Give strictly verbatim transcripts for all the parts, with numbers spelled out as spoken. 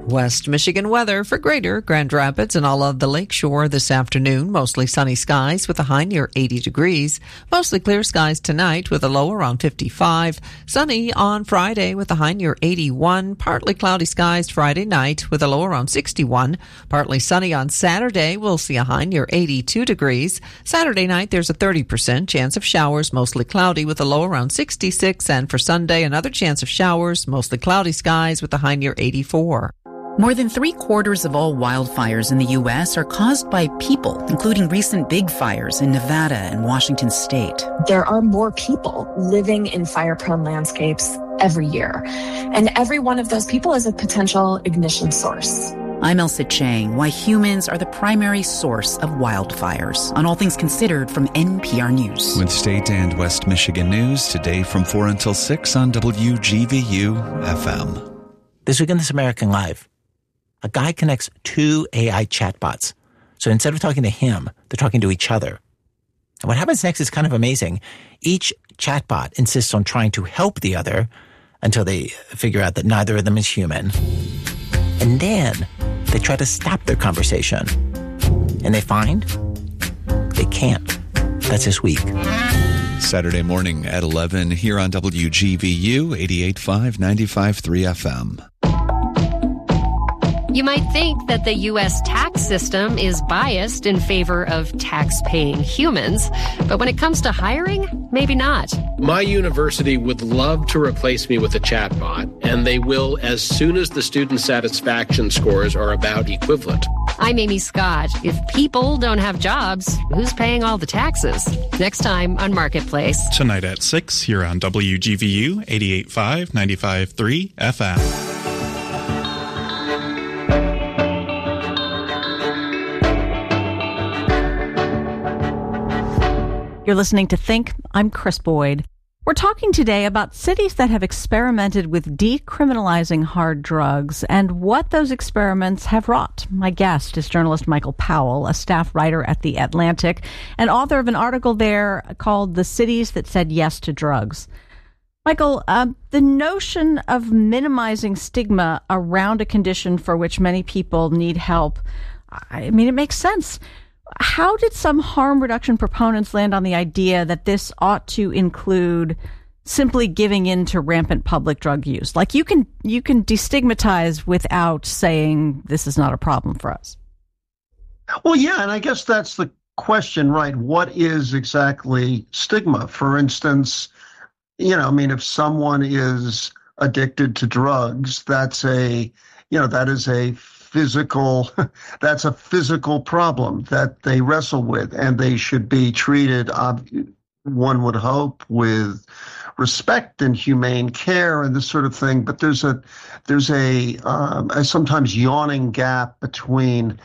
West Michigan weather for Greater Grand Rapids and all of the lakeshore this afternoon. Mostly sunny skies with a high near eighty degrees. Mostly clear skies tonight with a low around fifty-five. Sunny on Friday with a high near eighty-one. Partly cloudy skies Friday night with a low around sixty-one. Partly sunny on Saturday. We'll see a high near eighty-two degrees. Saturday night there's a thirty percent chance of showers, mostly cloudy with a low around sixty-six. And for Sunday, another chance of showers, mostly cloudy skies with a high near eighty-four. More than three quarters of all wildfires in the U S are caused by people, including recent big fires in Nevada and Washington state. There are more people living in fire-prone landscapes every year, and every one of those people is a potential ignition source. I'm Elsa Chang, why humans are the primary source of wildfires, on All Things Considered from N P R News. With state and West Michigan news today from four until six on W G V U F M. This week on This American Life, a guy connects two A I chatbots. So instead of talking to him, they're talking to each other. And what happens next is kind of amazing. Each chatbot insists on trying to help the other until they figure out that neither of them is human. And then they try to stop their conversation. And they find they can't. That's this week. Saturday morning at eleven here on W G V U eighty-eight point five, ninety-five point three F M. You might think that the U S tax system is biased in favor of tax-paying humans, but when it comes to hiring, maybe not. My university would love to replace me with a chatbot, and they will as soon as the student satisfaction scores are about equivalent. I'm Amy Scott. If people don't have jobs, who's paying all the taxes? Next time on Marketplace. Tonight at six here on W G V U eighty-eight point five, ninety-five point three F M. You're listening to Think. I'm Chris Boyd. We're talking today about cities that have experimented with decriminalizing hard drugs and what those experiments have wrought. My guest is journalist Michael Powell, a staff writer at The Atlantic and author of an article there called The Cities That Said Yes to Drugs. Michael, uh, the notion of minimizing stigma around a condition for which many people need help, I mean, it makes sense. How did some harm reduction proponents land on the idea that this ought to include simply giving in to rampant public drug use? Like you can you can destigmatize without saying this is not a problem for us. Well, yeah, and I guess that's the question, right? What is exactly stigma? For instance, you know, I mean, if someone is addicted to drugs, that's a, you know, that is a physical, that's a physical problem that they wrestle with, and they should be treated, uh, one would hope, with respect and humane care and this sort of thing. But there's a there's a, um, a sometimes yawning gap between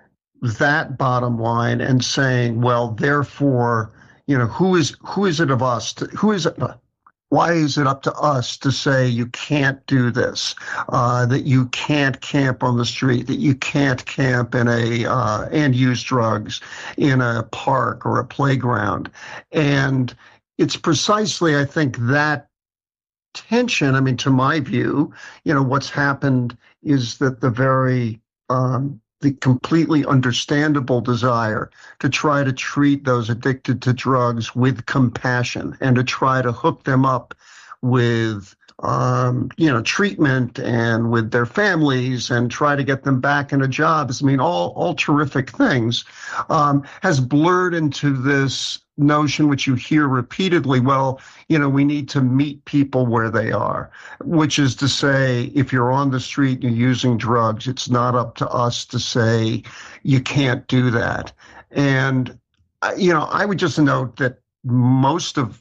that bottom line and saying, well, therefore, you know, who is who is it of us? To, who is it? Why is it up to us to say you can't do this, uh, that you can't camp on the street, that you can't camp in a uh, and use drugs in a park or a playground? And it's precisely, I think, that tension. I mean, to my view, you know, what's happened is that the very um, the completely understandable desire to try to treat those addicted to drugs with compassion and to try to hook them up with, um, you know, treatment and with their families and try to get them back into jobs. I mean, all, all terrific things, um, has blurred into this notion, which you hear repeatedly, well, you know, we need to meet people where they are, which is to say, if you're on the street and you're using drugs, it's not up to us to say you can't do that. And, you know, I would just note that most of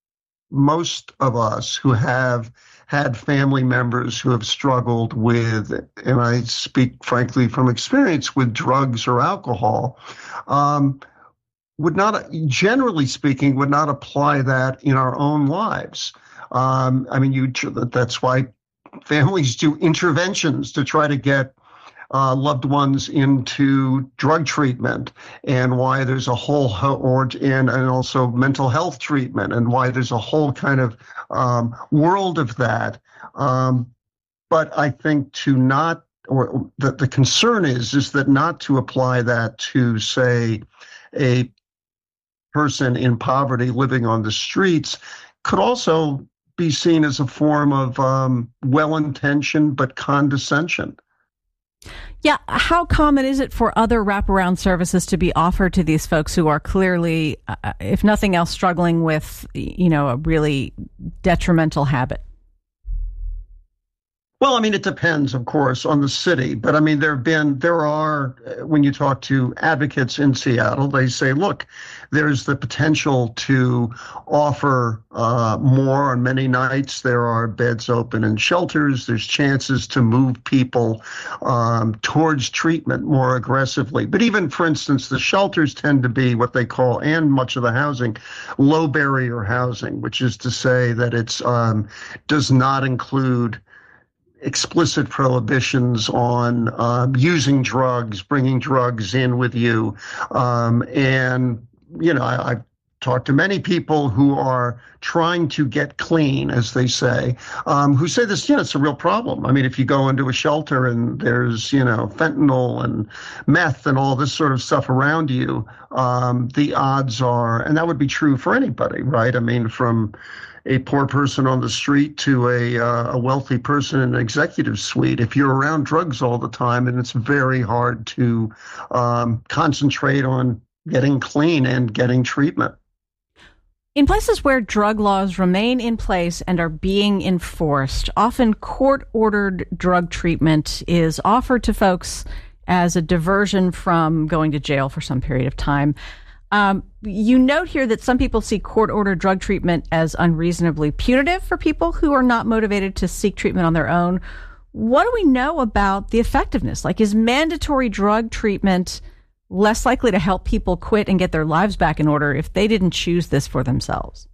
most of us who have had family members who have struggled with, and I speak frankly from experience, with drugs or alcohol, um, would not, generally speaking, would not apply that in our own lives. Um, I mean, you, that's why families do interventions to try to get uh, loved ones into drug treatment, and why there's a whole, or and, and also mental health treatment, and why there's a whole kind of um, world of that. Um, but I think to not or the, the concern is, is that not to apply that to, say, a person in poverty living on the streets could also be seen as a form of um, well-intentioned but condescension. Yeah, how common is it for other wraparound services to be offered to these folks who are clearly, uh, if nothing else, struggling with, you know, a really detrimental habit? Well, I mean, it depends, of course, on the city. But I mean, there have been, there are, when you talk to advocates in Seattle, they say, look, there's the potential to offer uh, more on many nights. There are beds open in shelters. There's chances to move people um, towards treatment more aggressively. But even, for instance, the shelters tend to be what they call, and much of the housing, low barrier housing, which is to say that it's um, does not include explicit prohibitions on uh, using drugs, bringing drugs in with you. Um, and, you know, I, I've talked to many people who are trying to get clean, as they say, um, who say this, you know, it's a real problem. I mean, if you go into a shelter and there's, you know, fentanyl and meth and all this sort of stuff around you, um, the odds are, and that would be true for anybody, right? I mean, from a poor person on the street to a uh, a wealthy person in an executive suite. If you're around drugs all the time, and it's very hard to um, concentrate on getting clean and getting treatment. In places where drug laws remain in place and are being enforced, often court-ordered drug treatment is offered to folks as a diversion from going to jail for some period of time. Um, you note here that some people see court-ordered drug treatment as unreasonably punitive for people who are not motivated to seek treatment on their own. What do we know about the effectiveness? Like, is mandatory drug treatment less likely to help people quit and get their lives back in order if they didn't choose this for themselves?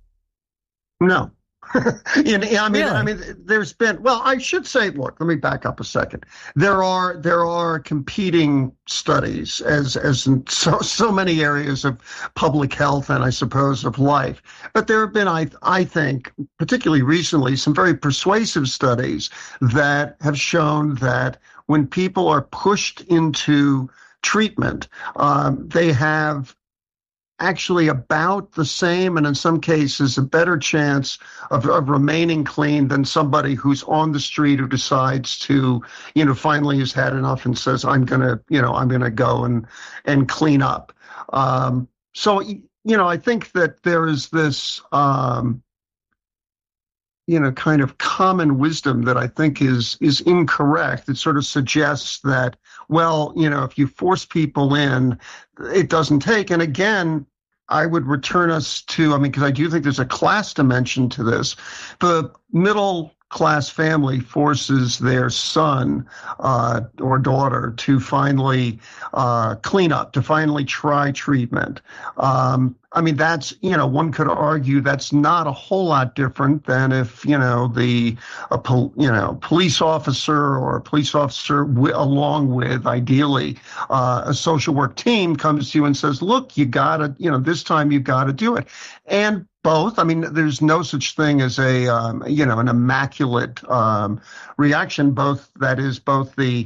No. And, I mean, Really? I mean, there's been, well, I should say, look, let me back up a second. There are there are competing studies, as as in so so many areas of public health and I suppose of life. But there have been, I I think, particularly recently, some very persuasive studies that have shown that when people are pushed into treatment, um, they have actually about the same, and in some cases a better chance of, of remaining clean than somebody who's on the street who decides to, you know, finally has had enough and says, I'm going to, you know, I'm going to go and, and clean up. Um, so, you know, I think that there is this, um, you know, kind of common wisdom that I think is is incorrect. It sort of suggests that, well, you know, if you force people in, it doesn't take. And again, I would return us to, I mean, because I do think there's a class dimension to this. The middle class family forces their son uh, or daughter to finally uh, clean up, to finally try treatment. Um, I mean, that's, you know, one could argue that's not a whole lot different than if, you know, the, a pol- you know, police officer or a police officer w- along with, ideally, uh, a social work team comes to you and says, look, you gotta, you know, this time you gotta do it. And both, I mean, there's no such thing as a, um, you know, an immaculate um, reaction. Both, that is, both the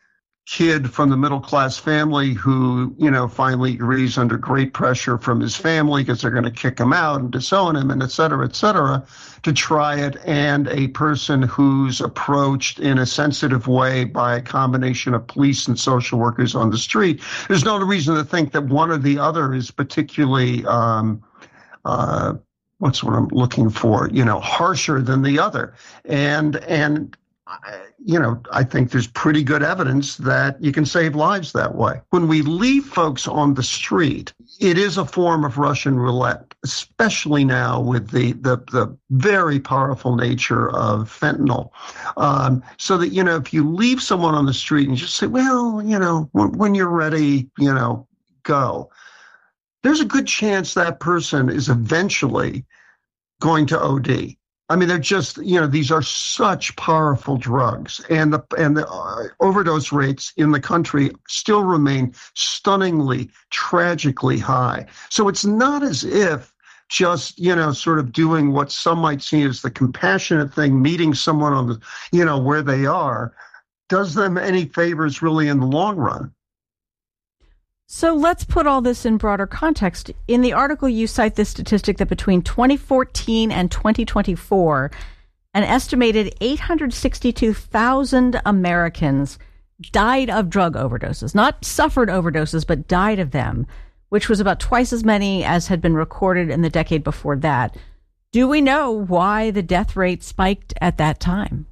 kid from the middle class family who, you know, finally agrees under great pressure from his family because they're going to kick him out and disown him and et cetera, et cetera, to try it, and a person who's approached in a sensitive way by a combination of police and social workers on the street. There's no reason to think that one or the other is particularly, um, uh, what's what I'm looking for, you know, harsher than the other. And, and, you know, I think there's pretty good evidence that you can save lives that way. When we leave folks on the street, it is a form of Russian roulette, especially now with the the, the very powerful nature of fentanyl. Um, so that, you know, if you leave someone on the street and just say, well, you know, when, when you're ready, you know, go, there's a good chance that person is eventually going to O D. I mean, they're just, you know, these are such powerful drugs, and the and the uh, overdose rates in the country still remain stunningly, tragically high. So it's not as if just, you know, sort of doing what some might see as the compassionate thing, meeting someone on the, you know, where they are, does them any favors really in the long run. So let's put all this in broader context. In the article, you cite this statistic that between twenty fourteen and twenty twenty-four, an estimated eight hundred sixty-two thousand Americans died of drug overdoses, not suffered overdoses, but died of them, which was about twice as many as had been recorded in the decade before that. Do we know why the death rate spiked at that time?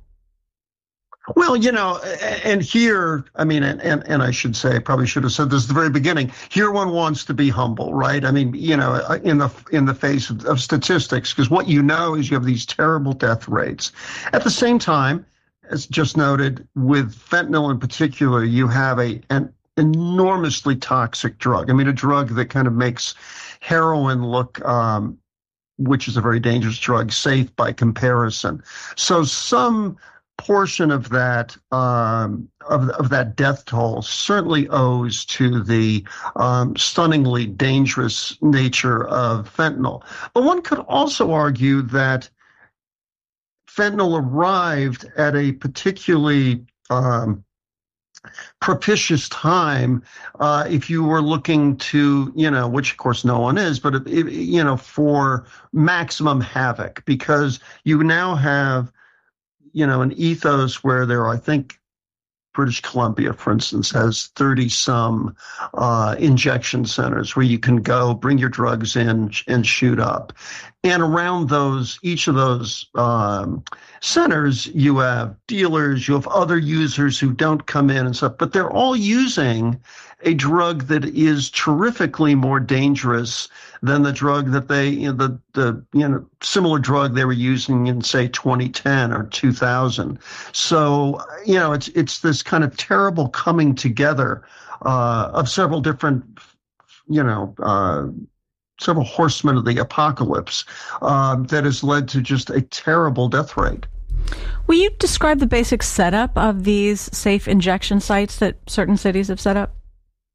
Well, you know, and here, I mean, and, and, and I should say, I probably should have said this at the very beginning, here one wants to be humble, right? I mean, you know, in the in the face of, of statistics, because what you know is you have these terrible death rates. At the same time, as just noted, with fentanyl in particular, you have a an enormously toxic drug. I mean, a drug that kind of makes heroin look, um, which is a very dangerous drug, safe by comparison. So some portion of that um, of, of that death toll certainly owes to the um, stunningly dangerous nature of fentanyl. But one could also argue that fentanyl arrived at a particularly um, propitious time uh, if you were looking to, you know, which of course no one is, but, it, you know, for maximum havoc, because you now have, you know, an ethos where there are, I think, British Columbia, for instance, has thirty some uh, injection centers where you can go, bring your drugs in and shoot up. And around those, each of those um, centers, you have dealers, you have other users who don't come in and stuff, but they're all using a drug that is terrifically more dangerous than the drug that they, you know, the, the, you know, similar drug they were using in, say, twenty ten or two thousand. So, you know, it's, it's this kind of terrible coming together uh, of several different, you know, uh, several horsemen of the apocalypse uh, that has led to just a terrible death rate. Will you describe the basic setup of these safe injection sites that certain cities have set up?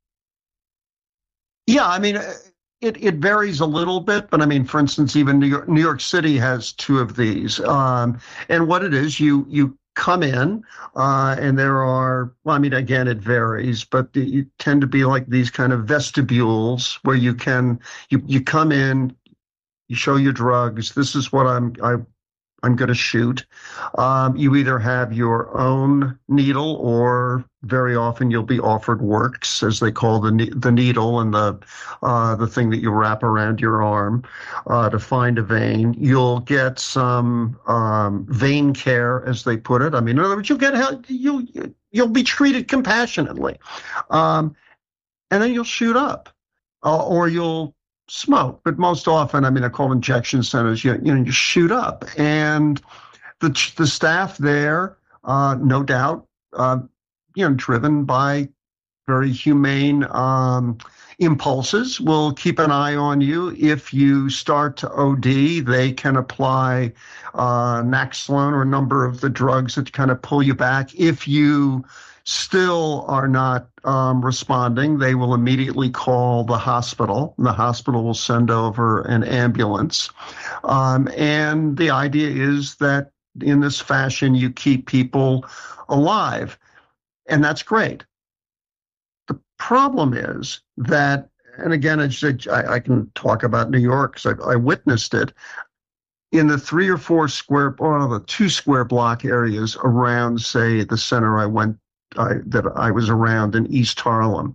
Yeah, I mean, it, it varies a little bit, but I mean, for instance, even New York, New York City has two of these. Um, and what it is, you you come in, uh, and there are, well, I mean, again, it varies, but you tend to be like these kind of vestibules where you can, you, you come in, you show your drugs. This is what I'm, I, I'm going to shoot. Um, you either have your own needle, or very often you'll be offered works, as they call the the needle and the uh, the thing that you wrap around your arm uh, to find a vein. You'll get some um, vein care, as they put it. I mean, in other words, you'll get you you'll be treated compassionately, um, and then you'll shoot up, uh, or you'll smoke. But most often, I mean, they're called injection centers. You, you know, you shoot up, and the the staff there, uh, no doubt, uh, you know, driven by very humane um, impulses, will keep an eye on you. If you start to O D, they can apply uh, Naxolone or a number of the drugs that kind of pull you back. If you still are not um, responding, they will immediately call the hospital. The hospital will send over an ambulance. Um, and the idea is that in this fashion, you keep people alive. And that's great. The problem is that, and again, I, I can talk about New York because I, I witnessed it, in the three or four square, or the two square block areas around, say, the center I went I, that I was around in East Harlem,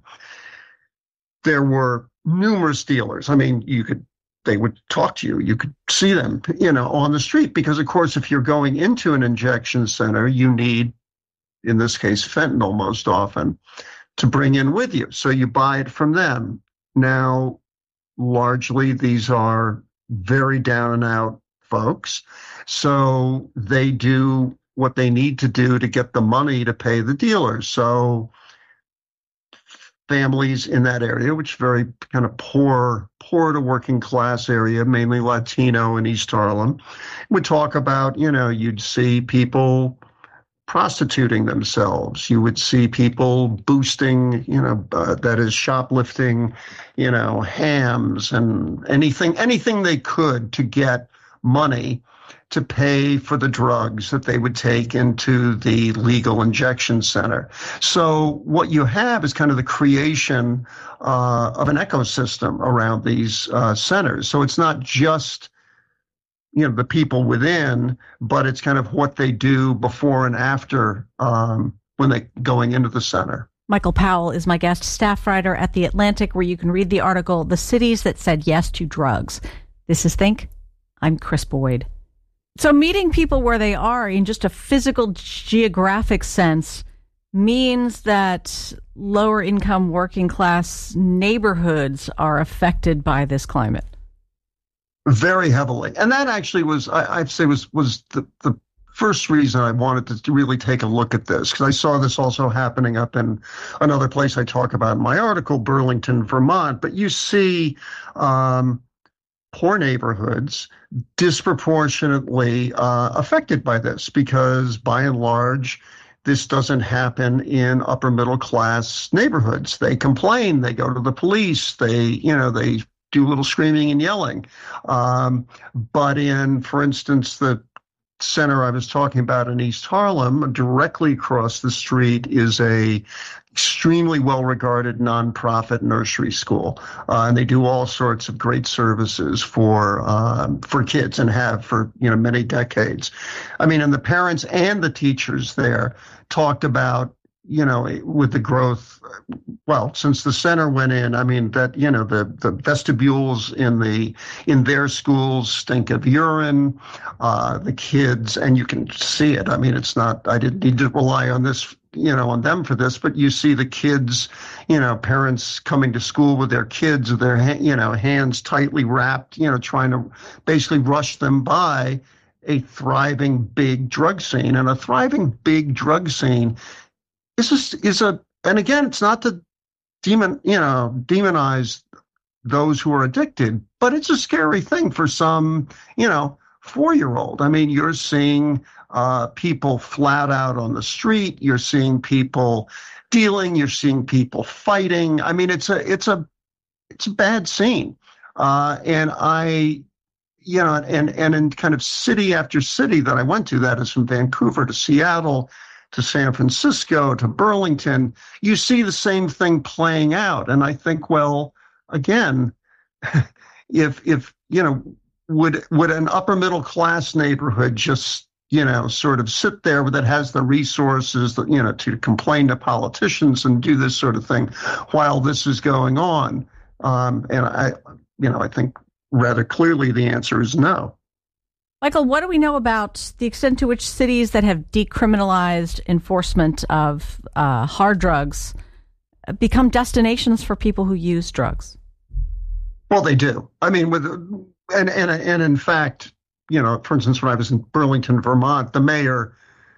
there were numerous dealers. I mean, you could, they would talk to you. You could see them, you know, on the street, because of course, if you're going into an injection center, you need, in this case, fentanyl most often, to bring in with you. So you buy it from them. Now, largely, these are very down and out folks. So they do what they need to do to get the money to pay the dealers. So families in that area, which is very kind of poor, poor to working class area, mainly Latino in East Harlem, would talk about, you know, you'd see people prostituting themselves. You would see people boosting, you know, uh, that is shoplifting, you know, hams and anything, anything they could to get money to pay for the drugs that they would take into the legal injection center. So what you have is kind of the creation uh, of an ecosystem around these uh, centers. So it's not just, you know, the people within, but it's kind of what they do before and after um, when they going into the center. Michael Powell is my guest, staff writer at The Atlantic, where you can read the article, The Cities That Said Yes to Drugs. This is Think. I'm Chris Boyd. So meeting people where they are in just a physical, geographic sense means that lower income working class neighborhoods are affected by this climate. Very heavily. And that actually was, I, I'd say, was was the, the first reason I wanted to really take a look at this, because I saw this also happening up in another place I talk about in my article, Burlington, Vermont. But you see um, poor neighborhoods disproportionately uh, affected by this, because by and large, this doesn't happen in upper middle class neighborhoods. They complain, they go to the police, they, you know, they do a little screaming and yelling. Um, but in, for instance, the center I was talking about in East Harlem, directly across the street is a extremely well-regarded nonprofit nursery school, uh, and they do all sorts of great services for um, for kids, and have for you know many decades. I mean, and the parents and the teachers there talked about, you know, with the growth, well, since the center went in, I mean, that, you know, the, the vestibules in the, in their schools stink of urine, uh, the kids, and you can see it. I mean, it's not, I didn't need to rely on this, you know, on them for this, but you see the kids, you know, parents coming to school with their kids with their, you know, hands tightly wrapped, you know, trying to basically rush them by a thriving big drug scene. And a thriving big drug scene is a, is a, and again, it's not to demon, you know, demonize those who are addicted, but it's a scary thing for some, you know, four-year-old. I mean, you're seeing uh, people flat out on the street. You're seeing people dealing. You're seeing people fighting. I mean, it's a, it's a, it's a bad scene. Uh, and I, you know, and and in kind of city after city that I went to, that is from Vancouver to Seattle to San Francisco to Burlington, you see the same thing playing out. And I think, well, again, if if you know, would would an upper middle class neighborhood just, you know, sort of sit there that has the resources that, you know, to complain to politicians and do this sort of thing while this is going on? Um, and I, you know, I think rather clearly the answer is no. Michael, what do we know about the extent to which cities that have decriminalized enforcement of uh, hard drugs become destinations for people who use drugs? Well, they do. I mean, with and and and in fact, you know, for instance, when I was in Burlington, Vermont, the mayor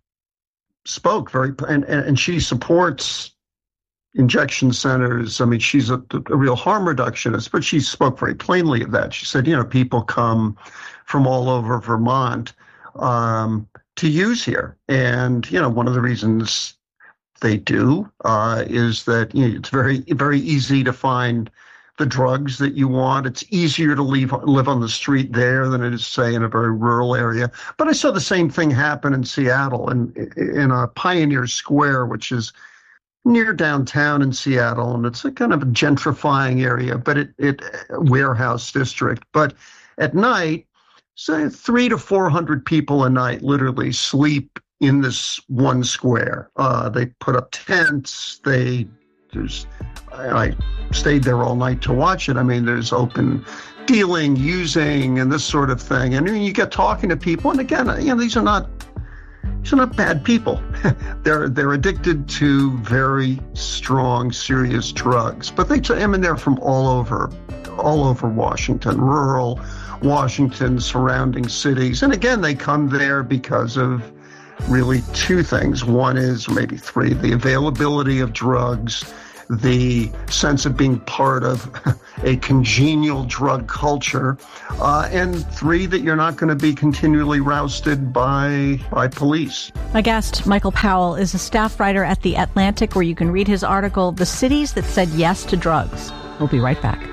spoke very, and and she supports injection centers. I mean, she's a, a real harm reductionist, but she spoke very plainly of that. She said, you know, people come from all over Vermont um, to use here. And, you know, one of the reasons they do uh, is that, you know, it's very, very easy to find the drugs that you want. It's easier to leave, live on the street there than it is, say, in a very rural area. But I saw the same thing happen in Seattle, in, in a Pioneer Square, which is near downtown in Seattle, and it's a kind of a gentrifying area, but it, it warehouse district. But at night, say three to four hundred people a night literally sleep in this one square. Uh, they put up tents. They there's I, I stayed there all night to watch it. I mean, there's open dealing, using, and this sort of thing. And you get talking to people, and again, you know, these are not. These are not bad people. they're they're addicted to very strong, serious drugs. But they, I mean, they're from all over, all over Washington, rural Washington, surrounding cities. And again, they come there because of really two things. One is, or maybe three, the availability of drugs, the sense of being part of a congenial drug culture, uh, and three, that you're not going to be continually rousted by by police. My guest, Michael Powell, is a staff writer at The Atlantic, where you can read his article, The Cities That Said Yes to Drugs. We'll be right back.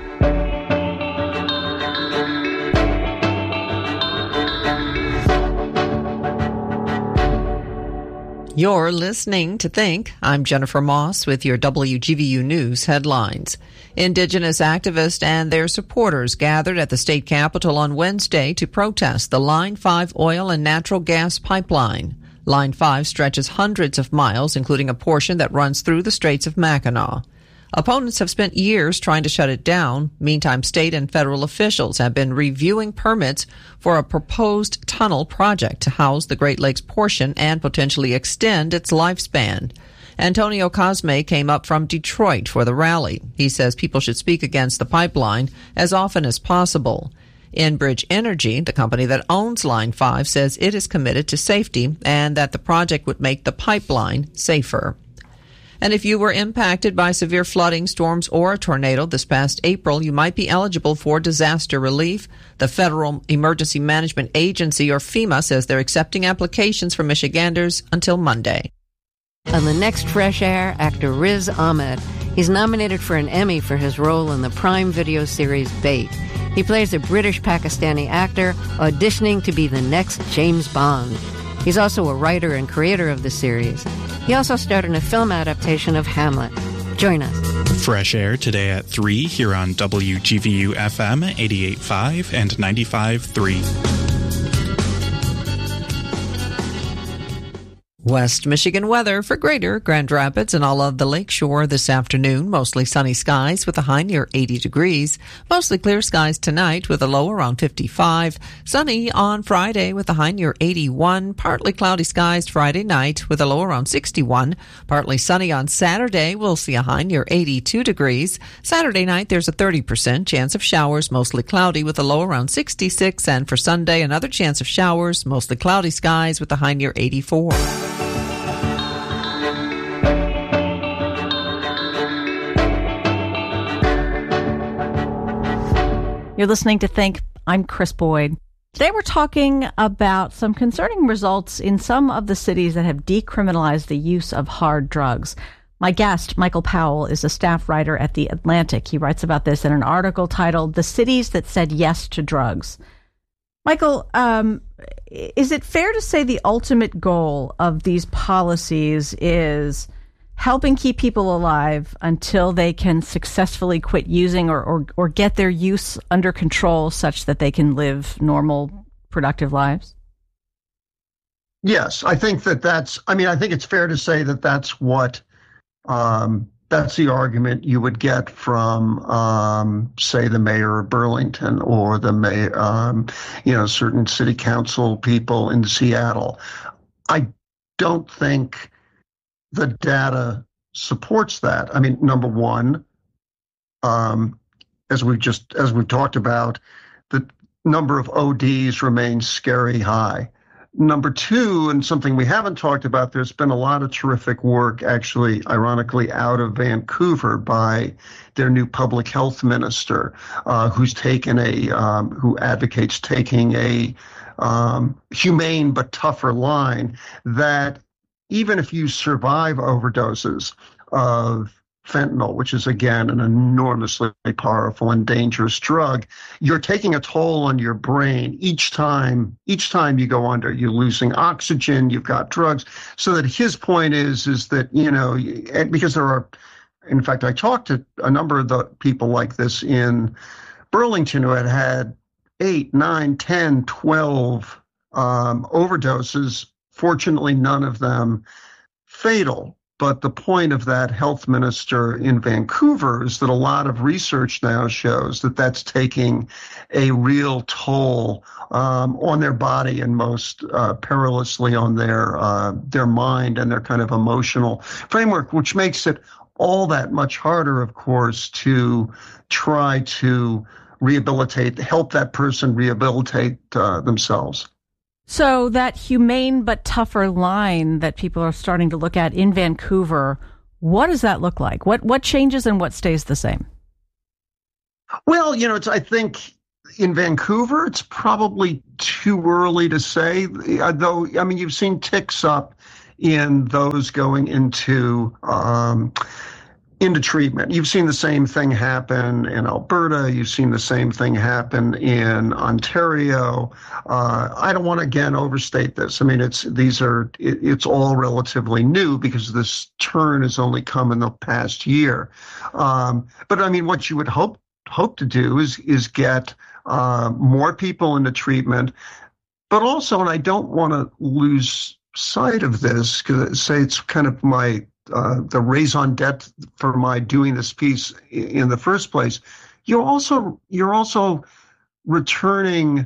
You're listening to Think. I'm Jennifer Moss with your W G V U News headlines. Indigenous activists and their supporters gathered at the state capitol on Wednesday to protest the Line five oil and natural gas pipeline. Line five stretches hundreds of miles, including a portion that runs through the Straits of Mackinac. Opponents have spent years trying to shut it down. Meantime, state and federal officials have been reviewing permits for a proposed tunnel project to house the Great Lakes portion and potentially extend its lifespan. Antonio Cosme came up from Detroit for the rally. He says people should speak against the pipeline as often as possible. Enbridge Energy, the company that owns Line five, says it is committed to safety and that the project would make the pipeline safer. And if you were impacted by severe flooding, storms, or a tornado this past April, you might be eligible for disaster relief. The Federal Emergency Management Agency, or FEMA, says they're accepting applications for Michiganders until Monday. On the next Fresh Air, actor Riz Ahmed. He's nominated for an Emmy for his role in the Prime Video series Bait. He plays a British-Pakistani actor auditioning to be the next James Bond. He's also a writer and creator of the series. He also starred in a film adaptation of Hamlet. Join us. Fresh Air today at three here on W G V U F M eighty-eight point five and ninety-five point three. West Michigan weather for Greater Grand Rapids and all of the lakeshore this afternoon. Mostly sunny skies with a high near eighty degrees. Mostly clear skies tonight with a low around fifty-five. Sunny on Friday with a high near eighty-one. Partly cloudy skies Friday night with a low around sixty-one. Partly sunny on Saturday. We'll see a high near eighty-two degrees. Saturday night there's a thirty percent chance of showers, mostly cloudy with a low around sixty-six. And for Sunday, another chance of showers, mostly cloudy skies with a high near eighty-four. You're listening to Think. I'm Chris Boyd. Today we're talking about some concerning results in some of the cities that have decriminalized the use of hard drugs. My guest, Michael Powell, is a staff writer at The Atlantic. He writes about this in an article titled The Cities That Said Yes to Drugs. Michael, um, is it fair to say the ultimate goal of these policies is helping keep people alive until they can successfully quit using or, or, or get their use under control such that they can live normal, productive lives? Yes, I think that that's, I mean, I think it's fair to say that that's what, um, that's the argument you would get from, um, say, the mayor of Burlington or the mayor, um, you know, certain city council people in Seattle. I don't think the data supports that. I mean, number one, um, as we've just as we've talked about, the number of O Ds remains scary high. Number two, and something we haven't talked about, there's been a lot of terrific work, actually, ironically, out of Vancouver by their new public health minister, uh, who's taken a um, who advocates taking a um, humane but tougher line that even if you survive overdoses of fentanyl, which is, again, an enormously powerful and dangerous drug, you're taking a toll on your brain each time. Each time you go under, you're losing oxygen, you've got drugs. So that his point is, is that, you know, because there are, in fact, I talked to a number of the people like this in Burlington who had had eight, nine, ten, twelve um, overdoses. Fortunately, none of them fatal. But the point of that health minister in Vancouver is that a lot of research now shows that that's taking a real toll um, on their body and most uh, perilously on their uh, their mind and their kind of emotional framework, which makes it all that much harder, of course, to try to rehabilitate, help that person rehabilitate uh, themselves. So that humane but tougher line that people are starting to look at in Vancouver, what does that look like? What what changes and what stays the same? Well, you know, it's, I think in Vancouver, it's probably too early to say, though, I mean, you've seen ticks up in those going into um, into treatment. You've seen the same thing happen in Alberta. You've seen the same thing happen in Ontario. Uh, I don't want to, again, overstate this. I mean, it's these are it, it's all relatively new because this turn has only come in the past year. Um, but I mean, what you would hope hope to do is is get uh, more people into treatment, but also, and I don't want to lose sight of this because I say it's kind of my Uh, the raison d'etre for my doing this piece in the first place. You're also you're also returning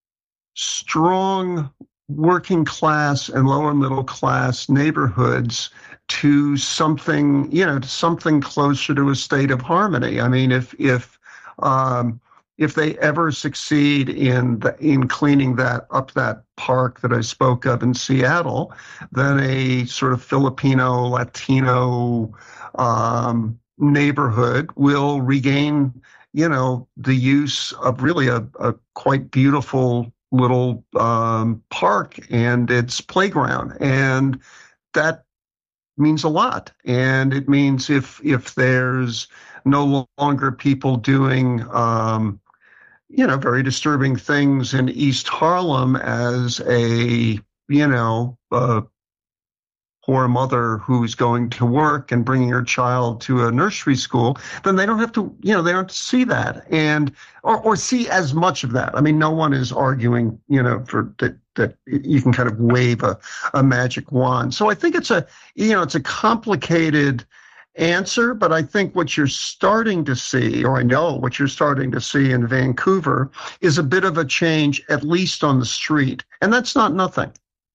strong working class and lower middle class neighborhoods to something, you know, to something closer to a state of harmony. I mean, if if um, if they ever succeed in the, in cleaning that up that park that I spoke of in Seattle, then a sort of Filipino, Latino um, neighborhood will regain, you know, the use of really a, a quite beautiful little um, park and its playground. And that means a lot. And it means if if there's no longer people doing um, you know, very disturbing things in East Harlem as a, you know, uh, poor mother who's going to work and bringing her child to a nursery school, then they don't have to, you know, they don't have to see that and, or, or see as much of that. I mean, no one is arguing, you know, for that, that you can kind of wave a, a magic wand. So I think it's a, you know, it's a complicated answer, but I think what you're starting to see, or I know what you're starting to see in Vancouver, is a bit of a change, at least on the street. And that's not nothing.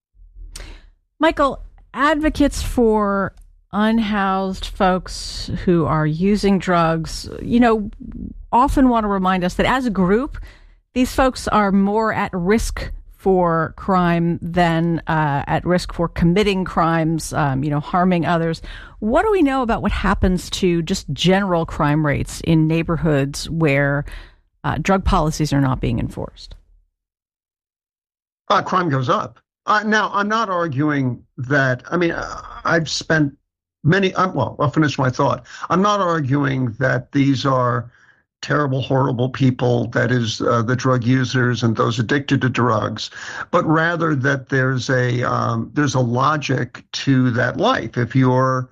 Michael, advocates for unhoused folks who are using drugs, you know, often want to remind us that as a group, these folks are more at risk for crime than uh, at risk for committing crimes, um, you know, harming others. What do we know about what happens to just general crime rates in neighborhoods where uh, drug policies are not being enforced? Uh, crime goes up. Uh, now, I'm not arguing that, I mean, I've spent many, uh, well, I'll finish my thought. I'm not arguing that these are terrible, horrible people, that is uh, the drug users and those addicted to drugs, but rather that there's a um, there's a logic to that life. If you're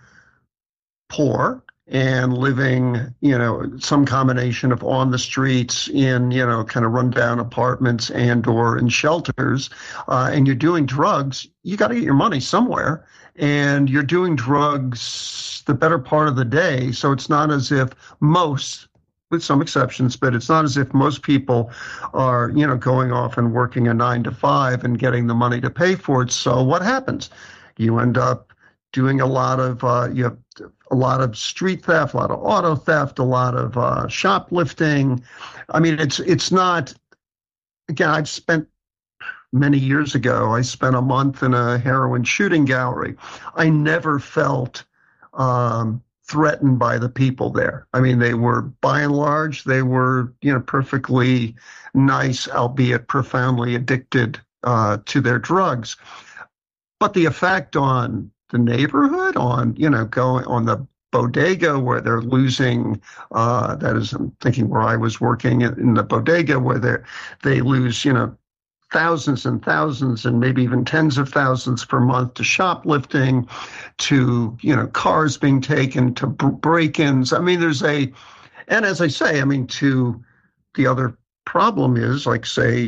poor and living, you know, some combination of on the streets in, you know, kind of rundown apartments and or in shelters, uh, and you're doing drugs, you got to get your money somewhere. And you're doing drugs the better part of the day. So it's not as if most, with some exceptions, but it's not as if most people are, you know, going off and working a nine to five and getting the money to pay for it. So what happens? You end up doing a lot of, uh, you have a lot of street theft, a lot of auto theft, a lot of uh, shoplifting. I mean, it's it's not, again, I've spent many years ago, I spent a month in a heroin shooting gallery. I never felt um, threatened by the people there. I mean, they were, by and large, they were, you know, perfectly nice, albeit profoundly addicted uh, to their drugs. But the effect on the neighborhood, on, you know, going on the bodega where they're losing, uh, that is, I'm thinking where I was working in the bodega where they they lose, you know, thousands and thousands and maybe even tens of thousands per month to shoplifting, to, you know, cars being taken, to break-ins. I mean, there's a, and as I say, I mean, to the other problem is, like, say,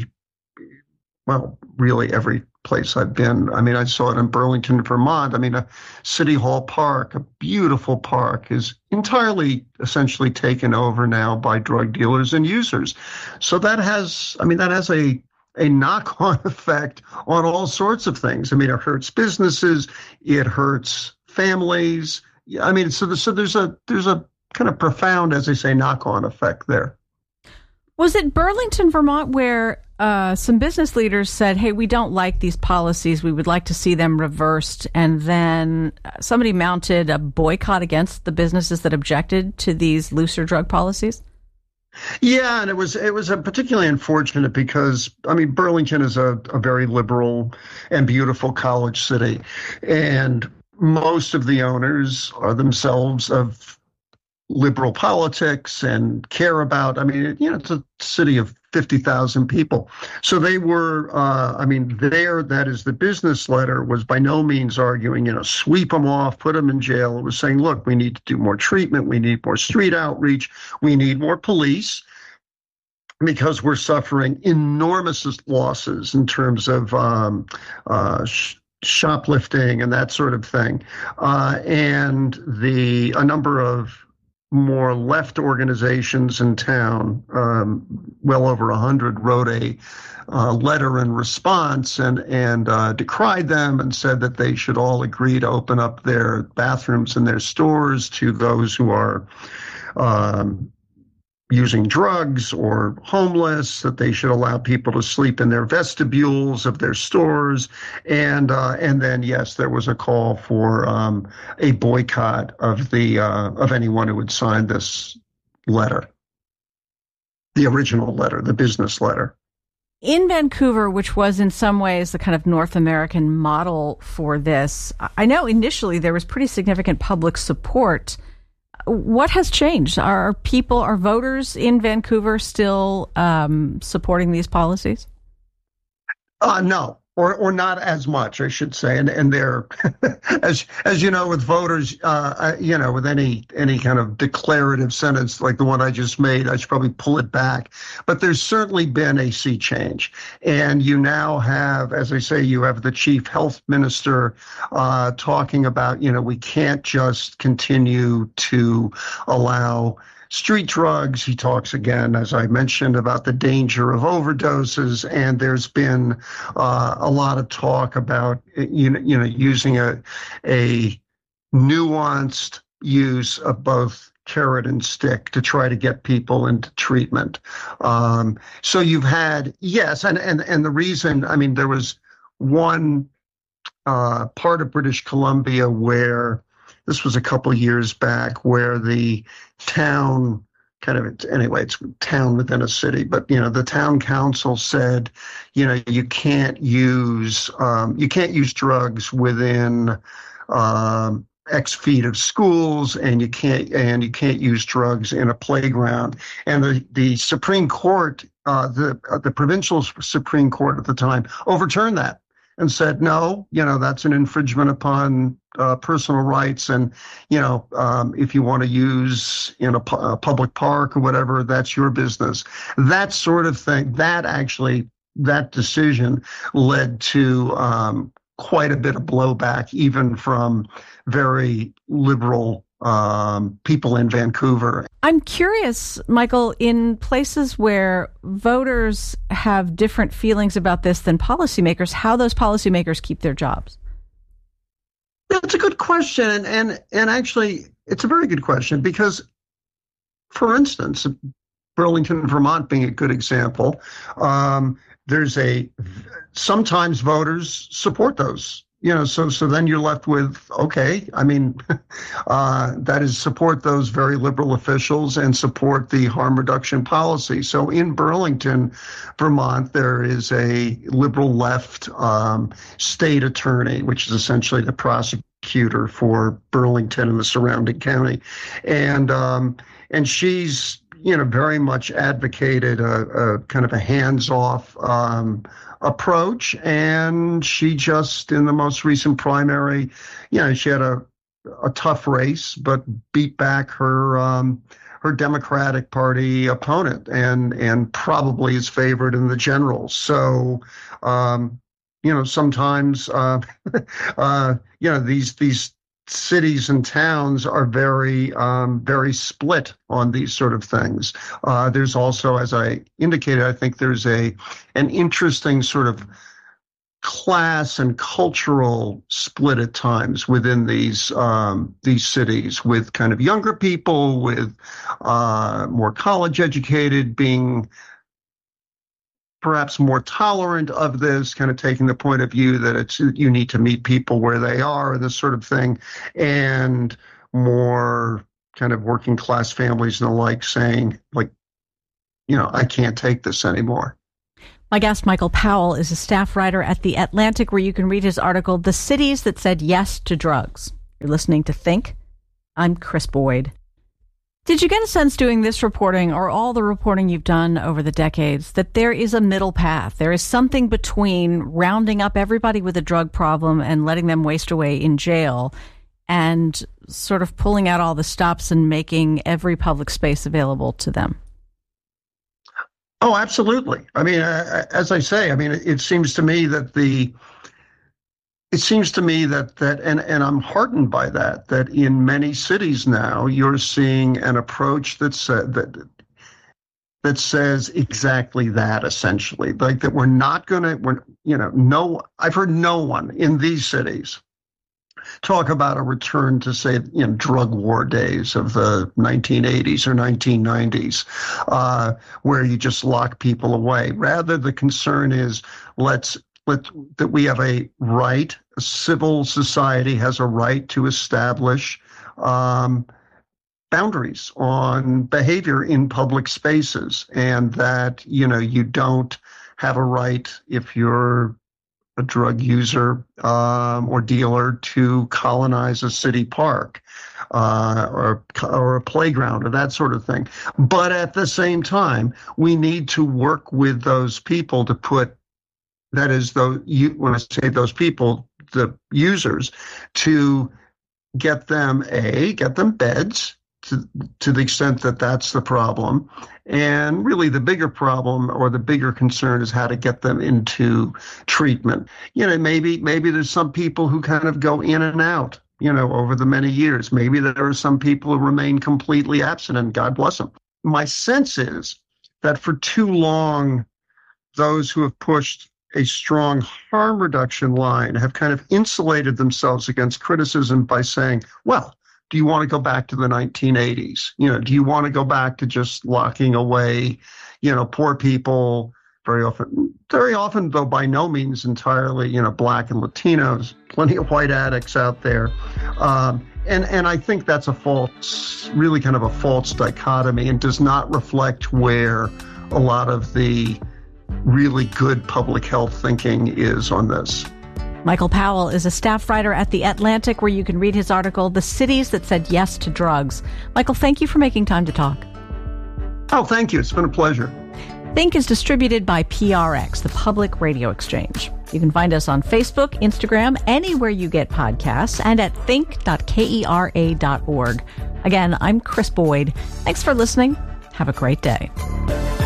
well, really every place I've been. I mean, I saw it in Burlington, Vermont. I mean, a City Hall Park, a beautiful park, is entirely essentially taken over now by drug dealers and users. So that has, I mean, that has a a knock-on effect on all sorts of things. I mean, it hurts businesses, it hurts families. I mean, so, the, so there's a there's a kind of profound, as I say, knock-on effect there. Was it Burlington, Vermont, where uh, some business leaders said, hey, we don't like these policies, we would like to see them reversed, and then somebody mounted a boycott against the businesses that objected to these looser drug policies? Yeah, and it was it was a particularly unfortunate because, I mean, Burlington is a, a very liberal and beautiful college city, and most of the owners are themselves of liberal politics and care about, I mean, you know, it's a city of fifty thousand people. So they were, uh, I mean, there, that is the business letter was by no means arguing, you know, sweep them off, put them in jail. It was saying, look, we need to do more treatment. We need more street outreach. We need more police because we're suffering enormous losses in terms of um, uh, sh- shoplifting and that sort of thing. Uh, and the a number of more left organizations in town, um, well over a hundred, wrote a uh, letter in response and and uh, decried them and said that they should all agree to open up their bathrooms and their stores to those who are um, using drugs or homeless, that they should allow people to sleep in their vestibules of their stores. And uh, and then, yes, there was a call for um, a boycott of the uh, of anyone who would sign this letter, the original letter, the business letter. In Vancouver, which was in some ways the kind of North American model for this, I know initially there was pretty significant public support. What has changed? Are people, are voters in Vancouver still um, supporting these policies? Uh, no, or or not as much, I should say. And and they're, as as you know, with voters, uh, you know, with any any kind of declarative sentence like the one I just made, I should probably pull it back. But there's certainly been a sea change, and you now have, as I say, you have the chief health minister uh, talking about, you know, we can't just continue to allow street drugs. He talks again, as I mentioned, about the danger of overdoses, and there's been uh, a lot of talk about you know, you know using a a nuanced use of both carrot and stick to try to get people into treatment. Um, so you've had yes, and and and the reason, I mean, there was one uh, part of British Columbia where this was a couple years back, where the town kind of, anyway, it's a town within a city, but, you know, the town council said, you know, you can't use, um, you can't use drugs within um, X feet of schools, and you can't, and you can't use drugs in a playground. And the, the Supreme Court, uh, the, uh, the provincial Supreme Court at the time overturned that and said, no, you know, that's an infringement upon uh, personal rights. And, you know, um, if you want to use in a, pu- a public park or whatever, that's your business. That sort of thing, that actually, that decision led to um, quite a bit of blowback, even from very liberal um, people in Vancouver. I'm curious, Michael, in places where voters have different feelings about this than policymakers, how those policymakers keep their jobs. That's a good question. And, and, and actually, it's a very good question because, for instance, Burlington, Vermont being a good example, um, there's a, sometimes voters support those. You know, so so then you're left with, okay, I mean, uh, that is support those very liberal officials and support the harm reduction policy. So in Burlington, Vermont, there is a liberal left um, state attorney, which is essentially the prosecutor for Burlington and the surrounding county. And um, and she's, you know, very much advocated a, a kind of a hands-off um approach, and she just, in the most recent primary, you know, she had a a tough race, but beat back her um, her Democratic Party opponent, and and probably is favored in the general. So, um, you know, sometimes, uh, uh, you know, these these cities and towns are very, um, very split on these sort of things. Uh, there's also, as I indicated, I think there's a an interesting sort of class and cultural split at times within these um, these cities, with kind of younger people, with uh, more college educated being perhaps more tolerant of this, kind of taking the point of view that it's you need to meet people where they are, this sort of thing, and more kind of working class families and the like saying, like, you know, I can't take this anymore. My guest, Michael Powell, is a staff writer at The Atlantic, where you can read his article, The Cities That Said Yes to Drugs. You're listening to Think. I'm Chris Boyd. Did you get a sense doing this reporting or all the reporting you've done over the decades that there is a middle path? There is something between rounding up everybody with a drug problem and letting them waste away in jail and sort of pulling out all the stops and making every public space available to them? Oh, absolutely. I mean, uh, as I say, I mean, it, it seems to me that the It seems to me that, that and, and I'm heartened by that, that in many cities now, you're seeing an approach that's, uh, that that says exactly that, essentially. Like that we're not going to, we're, you know, no, I've heard no one in these cities talk about a return to, say, you know, drug war days of the nineteen eighties or nineteen nineties, uh, where you just lock people away. Rather, the concern is let's Let, that we have a right, a civil society has a right to establish um, boundaries on behavior in public spaces, and that, you know, you don't have a right, if you're a drug user um, or dealer, to colonize a city park uh, or, or a playground or that sort of thing. But at the same time, we need to work with those people to put That is, though, you, when I say those people, the users, to get them, A, get them beds to, to the extent that that's the problem. And really the bigger problem or the bigger concern is how to get them into treatment. You know, maybe maybe there's some people who kind of go in and out, you know, over the many years. Maybe there are some people who remain completely absent, and God bless them. My sense is that for too long, those who have pushed a strong harm reduction line have kind of insulated themselves against criticism by saying, well, do you want to go back to the nineteen eighties? You know, do you want to go back to just locking away, you know, poor people very often, very often, though by no means entirely, you know, Black and Latinos, plenty of white addicts out there. Um, and, and I think that's a false, really kind of a false dichotomy, and does not reflect where a lot of the really good public health thinking is on this. Michael Powell is a staff writer at The Atlantic, where you can read his article, The Cities That Said Yes to Drugs. Michael, thank you for making time to talk. Oh, thank you. It's been a pleasure. Think is distributed by P R X, the Public Radio Exchange. You can find us on Facebook, Instagram, anywhere you get podcasts, and at think dot kera dot org. Again, I'm Chris Boyd. Thanks for listening. Have a great day.